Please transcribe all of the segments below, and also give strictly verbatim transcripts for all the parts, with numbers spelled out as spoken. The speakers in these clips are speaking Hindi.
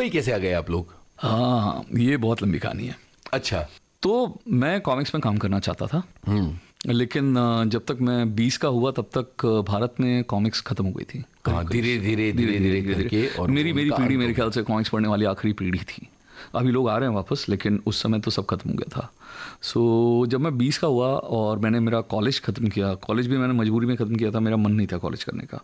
मुंबई कैसे आ गए आप लोग? हाँ, ये बहुत लंबी कहानी है। अच्छा। तो मैं कॉमिक्स में काम करना चाहता था, लेकिन जब तक मैं बीस का हुआ तब तक भारत में कॉमिक्स खत्म हो गई थी। हाँ, धीरे धीरे धीरे धीरे करके। और मेरी मेरी पीढ़ी मेरे ख्याल से कॉमिक्स पढ़ने वाली आखिरी पीढ़ी थी। अभी लोग आ रहे हैं वापस, लेकिन उस समय तो सब खत्म हो गया था। सो so, जब मैं बीस का हुआ और मैंने मेरा कॉलेज ख़त्म किया, कॉलेज भी मैंने मजबूरी में ख़त्म किया था, मेरा मन नहीं था कॉलेज करने का।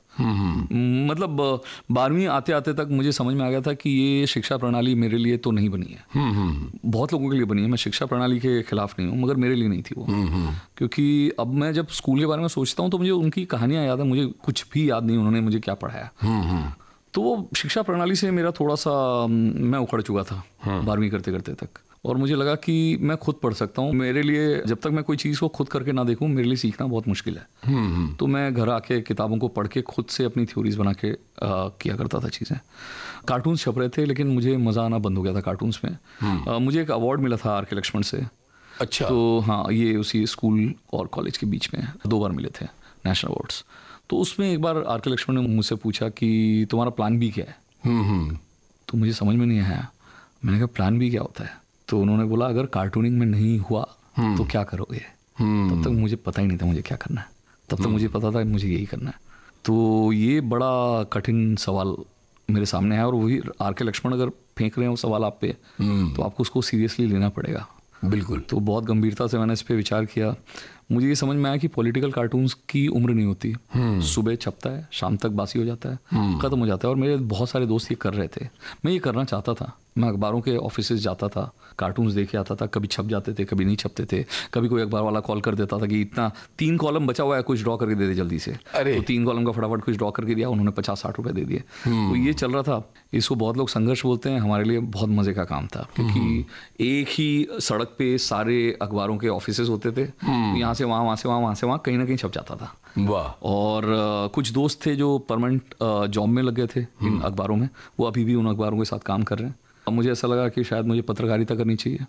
मतलब बारहवीं आते आते तक मुझे समझ में आ गया था कि ये शिक्षा प्रणाली मेरे लिए तो नहीं बनी है। बहुत लोगों के लिए बनी है, मैं शिक्षा प्रणाली के खिलाफ नहीं हूँ, मगर मेरे लिए नहीं थी वो। क्योंकि अब मैं जब स्कूल के बारे में सोचता हूँ तो मुझे उनकी कहानियाँ याद है, मुझे कुछ भी याद नहीं उन्होंने मुझे क्या पढ़ाया। तो वो शिक्षा प्रणाली से मेरा थोड़ा सा मैं उखड़ चुका था बारहवीं करते करते तक, और मुझे लगा कि मैं खुद पढ़ सकता हूँ। मेरे लिए जब तक मैं कोई चीज़ को खुद करके ना देखूँ, मेरे लिए सीखना बहुत मुश्किल है। तो मैं घर आके किताबों को पढ़ के खुद से अपनी थ्योरीज बना के आ, किया करता था चीज़ें। कार्टून्स छप रहे थे, लेकिन मुझे मज़ा आना बंद हो गया था कार्टून्स में। आ, मुझे एक अवार्ड मिला था आर के लक्ष्मण से। अच्छा। तो हाँ, ये उसी स्कूल और कॉलेज के बीच में दो बार मिले थे नेशनल अवार्ड्स। तो उसमें एक बार आर के लक्ष्मण ने मुझसे पूछा कि तुम्हारा प्लान बी क्या है। तो मुझे समझ में नहीं आया। मैंने कहा प्लान बी क्या होता है? तो उन्होंने बोला अगर कार्टूनिंग में नहीं हुआ तो क्या करोगे। तब तक मुझे पता ही नहीं था मुझे क्या करना है, तब तक मुझे पता था मुझे यही करना है। तो ये बड़ा कठिन सवाल मेरे सामने है, और वही आर के लक्ष्मण अगर फेंक रहे हैं वो सवाल आप पे, तो आपको उसको सीरियसली लेना पड़ेगा। बिल्कुल। तो बहुत गंभीरता से मैंने इस पर विचार किया। मुझे ये समझ में आया कि पॉलिटिकल कार्टून्स की उम्र नहीं होती। सुबह छपता है, शाम तक बासी हो जाता है, खत्म हो जाता है। और मेरे बहुत सारे दोस्त ये कर रहे थे, मैं ये करना चाहता था। मैं अखबारों के ऑफिसेज जाता था, कार्टून्स देखे आता था, कभी छप जाते थे, कभी नहीं छपते थे। कभी कोई अखबार वाला कॉल कर देता था कि इतना तीन कॉलम बचा हुआ है, कुछ ड्रॉ करके दे दे जल्दी से। अरे तो तीन कॉलम का फटाफट कुछ ड्रॉ करके दिया, उन्होंने पचास साठ रुपए दे दिए। तो ये चल रहा था। इसको बहुत लोग संघर्ष बोलते हैं, हमारे लिए बहुत मजे का काम था, क्योंकि एक ही सड़क पे सारे अखबारों के ऑफिसेज होते थे। यहाँ से वहाँ, वहाँ से वहाँ, वहाँ से वहाँ, कहीं ना कहीं छप जाता था। वाह। और uh, कुछ दोस्त थे जो परमानेंट जॉब में लग गए थे इन अखबारों में, वो अभी भी उन अखबारों के साथ काम कर रहे हैं। अब मुझे ऐसा लगा कि शायद मुझे पत्रकारिता करनी चाहिए,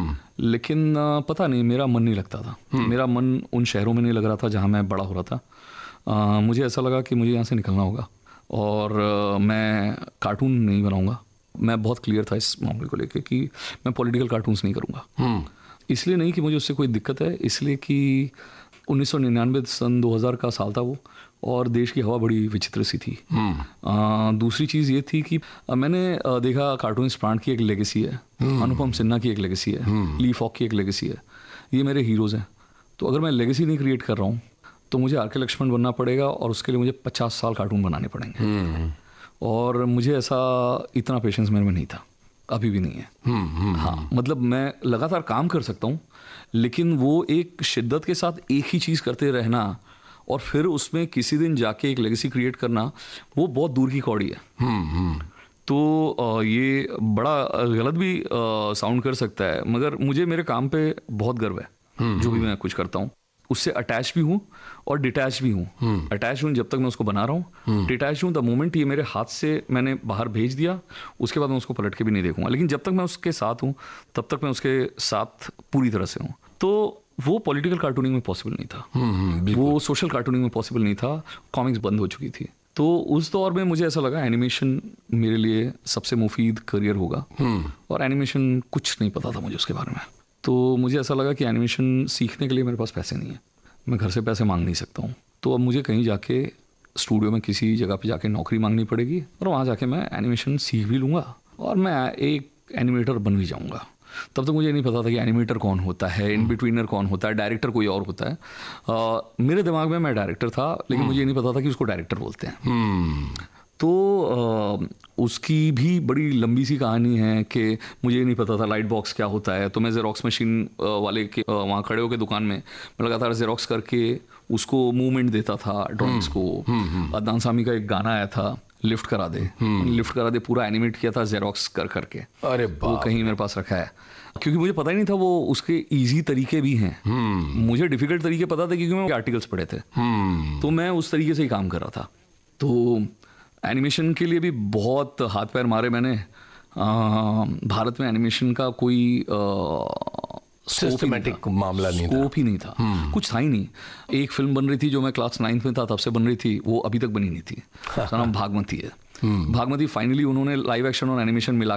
लेकिन uh, पता नहीं, मेरा मन नहीं लगता था। मेरा मन उन शहरों में नहीं लग रहा था जहाँ मैं बड़ा हो रहा था। uh, मुझे ऐसा लगा कि मुझे यहाँ से निकलना होगा, और uh, मैं कार्टून नहीं बनाऊंगा। मैं बहुत क्लियर था इस मामले को लेकर कि मैं पॉलिटिकल कार्टून्स नहीं करूँगा। इसलिए नहीं कि मुझे उससे कोई दिक्कत है, इसलिए कि उन्नीस सौ निन्यानवे सन दो हज़ार का साल था वो, और देश की हवा बड़ी विचित्र सी थी। आ, दूसरी चीज़ ये थी कि आ, मैंने आ, देखा कार्टूनिस्ट प्राण की एक लेगेसी है, अनुपम सिन्हा की एक लेगेसी है, ली फॉक की एक लेगेसी है। ये मेरे हीरोज़ हैं। तो अगर मैं लेगेसी नहीं क्रिएट कर रहा हूँ तो मुझे आर के लक्ष्मण बनना पड़ेगा, और उसके लिए मुझे पचास साल कार्टून बनाने पड़ेंगे। और मुझे ऐसा इतना पेशेंस मेरे में नहीं था, अभी भी नहीं है। हाँ, मतलब मैं लगातार काम कर सकता हूँ, लेकिन वो एक शिद्दत के साथ एक ही चीज़ करते रहना और फिर उसमें किसी दिन जाके एक लेगेसी क्रिएट करना, वो बहुत दूर की कौड़ी है। तो ये बड़ा गलत भी साउंड कर सकता है, मगर मुझे मेरे काम पे बहुत गर्व है। जो भी मैं कुछ करता हूँ उससे अटैच भी हूँ और डिटैच भी हूँ। अटैच हूँ जब तक मैं उसको बना रहा हूँ, डिटैच हूँ द मोमेंट ये मेरे हाथ से मैंने बाहर भेज दिया, उसके बाद मैं उसको पलट के भी नहीं देखूंगा। लेकिन जब तक मैं उसके साथ हूँ तब तक मैं उसके साथ पूरी तरह से हूँ। तो वो पॉलिटिकल कार्टूनिंग में पॉसिबल नहीं था, वो सोशल कार्टूनिंग में पॉसिबल नहीं था। कॉमिक्स बंद हो चुकी थी। तो उस दौर में मुझे ऐसा लगा एनिमेशन मेरे लिए सबसे मुफीद करियर होगा, और एनिमेशन कुछ नहीं पता था मुझे उसके बारे में। तो मुझे ऐसा लगा कि एनिमेशन सीखने के लिए मेरे पास पैसे नहीं है, मैं घर से पैसे मांग नहीं सकता हूँ। तो अब मुझे कहीं जाके स्टूडियो में किसी जगह पे जाके नौकरी मांगनी पड़ेगी, और वहाँ जाके मैं एनिमेशन सीख भी लूँगा और मैं एक एनिमेटर बन भी जाऊँगा। तब तक मुझे नहीं पता था कि एनिमेटर कौन होता है, इन बिटवीनर कौन होता है, डायरेक्टर कोई और होता है। आ, मेरे दिमाग में मैं डायरेक्टर था, लेकिन मुझे नहीं पता था कि उसको डायरेक्टर बोलते हैं। तो आ, उसकी भी बड़ी लंबी सी कहानी है कि मुझे नहीं पता था लाइट बॉक्स क्या होता है। तो मैं जेरोक्स मशीन वाले के वहाँ खड़े होकर दुकान में मैं लगातार जेरोक्स करके उसको मूवमेंट देता था ड्राइंग्स को। अदनान सामी का एक गाना आया था, लिफ्ट करा दे, लिफ्ट करा दे, पूरा एनिमेट किया था जेरोक्स कर करके। अरे वो कहीं मेरे पास रखा है, क्योंकि मुझे पता ही नहीं था वो उसके इजी तरीके भी हैं। मुझे डिफिकल्ट तरीके पता थे क्योंकि मैं आर्टिकल्स पढ़े थे, तो मैं उस तरीके से ही काम कर रहा था। तो एनिमेशन के लिए भी बहुत हाथ पैर मारे मैंने। आ, भारत में एनिमेशन का कोई सिस्टमैटिक मामला नहीं था, स्कोप ही नहीं था, कुछ था ही नहीं। एक फिल्म बन रही थी जो मैं क्लास नाइन्थ में था तब से बन रही थी, वो अभी तक बनी नहीं थी। उसका नाम भागमती है। भागमती फाइनली उन्होंने लाइव एक्शन और एनिमेशन मिला